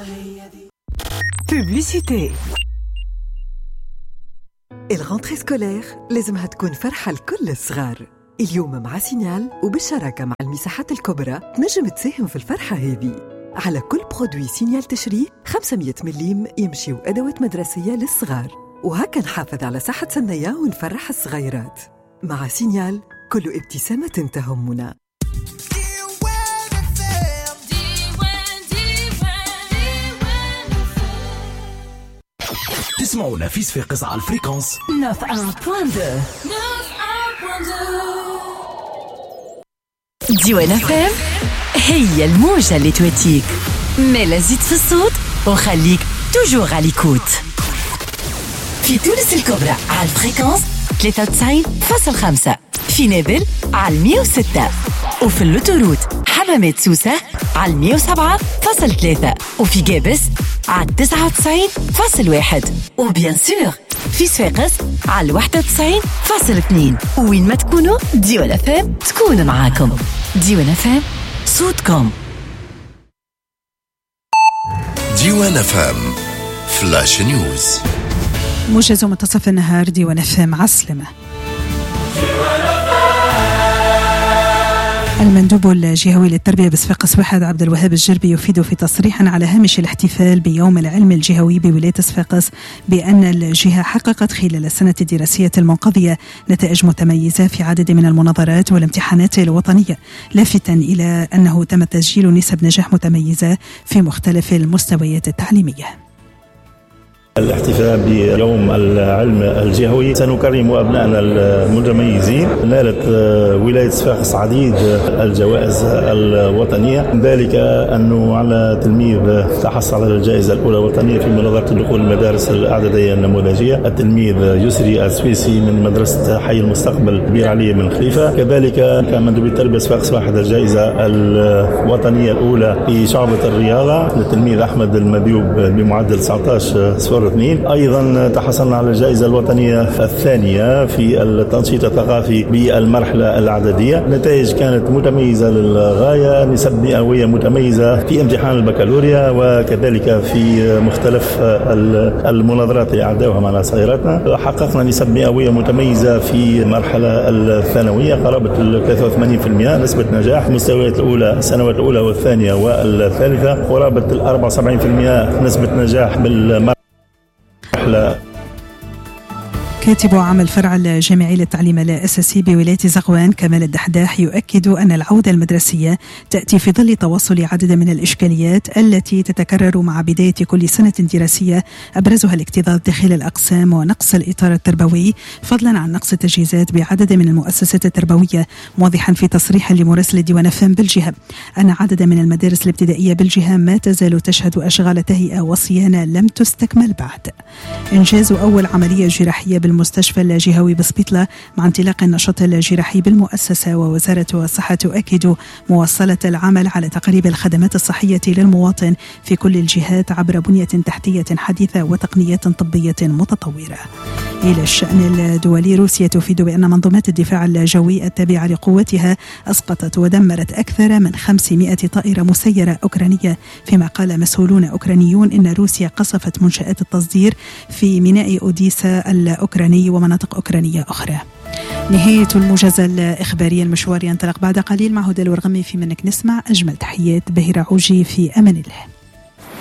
Publicité. الغونتري سكولير لازمها تكون فرحة لكل الصغار. اليوم مع سينيال وبالشراكة مع المساحات الكبرى تنجم تساهم في الفرحة هذه. على كل برودوي سينيال تشريه 500 مليم يمشيو أدوات مدرسية للصغار، وهكا نحافظ على صحة سنية ونفرح الصغيرات. مع سينيال كل ابتسامة تهمنا. تسمعونا في صفاقس على الفريكونس 91.2. ديوان فام هي الموجة اللي تواتيك، مالا زيد في الصوت وخليك توجور على ليكوت. في تونس الكبرى على الفريكونس 93.5، في نابل على 106، وفي اللوتوروت حمامات سوسة على 107.3، وفي جابس على 99.1، وبيان سور في صفاقس على 91.2. وين ما تكونوا ديوان فام تكون معاكم. ديوان فام صوتكم. ديوان فام فلاش نيوز. موجز منتصف النهار. ديوان فام عسلمة. المندوب الجهوي للتربية بصفاقس واحد عبد الوهاب الجربي يفيد في تصريح على هامش الاحتفال بيوم العلم الجهوي بولاية صفاقس بأن الجهة حققت خلال السنة الدراسية المنقضية نتائج متميزة في عدد من المناظرات والامتحانات الوطنية، لافتا إلى أنه تم تسجيل نسب نجاح متميزة في مختلف المستويات التعليمية. الاحتفال بيوم العلم الجهوي سنكرم أبنائنا المتميزين. نالت ولاية صفاقس عديد الجوائز الوطنية، ذلك أنه على تلميذ تحصل على الجائزة الأولى الوطنية في مناظرة دخول المدارس الإعدادية النموذجية، التلميذ يسري السويسي من مدرسة حي المستقبل بير علي بن خليفة. كذلك كمندوب التربية صفاقس واحد الجائزة الوطنية الأولى في شعبة الرياضة للتلميذ أحمد المذيوب بمعدل 19.2. أيضا تحصلنا على الجائزة الوطنية الثانية في التنشيط الثقافي بالمرحلة الإعدادية. نتائج كانت متميزة للغاية، نسب مئوية متميزة في امتحان البكالوريا، وكذلك في مختلف المناظرات اللي أعداوها معنا صغيراتنا. حققنا نسب مئوية متميزة في المرحلة الثانوية قرابة 83% نسبة نجاح. المستويات الأولى السنوات الأولى والثانية والثالثة قرابة 74% نسبة نجاح بالمرحلة. كاتب عام الفرع الجامعي للتعليم الأساسي بولاية زغوان كمال الدحداح يؤكد أن العودة المدرسية تأتي في ظل تواصل عدد من الإشكاليات التي تتكرر مع بداية كل سنة دراسية، أبرزها الاكتظاظ داخل الأقسام ونقص الإطار التربوي، فضلا عن نقص التجهيزات بعدد من المؤسسات التربوية، موضحا في تصريح لمراسل ديوان فام بالجهة أن عدد من المدارس الابتدائية بالجهة ما تزال تشهد أشغال تهيئة وصيانة لم تستكمل بعد. إنجاز أول عملية جراحية بالمستشفى الجهوي بسبيطلة مع انطلاق النشاط الجراحي بالمؤسسة، ووزارة الصحة تؤكد مواصلة العمل على تقريب الخدمات الصحية للمواطن في كل الجهات عبر بنية تحتية حديثة وتقنيات طبية متطورة. إلى الشأن الدولي، روسيا تفيد بأن منظومات الدفاع الجوي التابعة لقوتها أسقطت ودمرت أكثر من 500 طائرة مسيرة أوكرانية، فيما قال مسؤولون أوكرانيون إن روسيا قصفت منشآت التصدير في ميناء أوديسا الأوكراني ومناطق أوكرانية أخرى. نهاية الموجز الإخباري. المشوار ينطلق بعد قليل مع هدى الورغمي. في منك نسمع أجمل تحيات بهيرة عوجي. في أمان الله.